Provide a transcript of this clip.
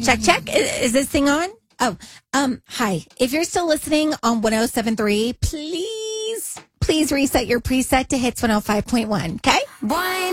Check. Is this thing on? Oh, hi. If you're still listening on 107.3, please reset your preset to hits 105.1. Okay?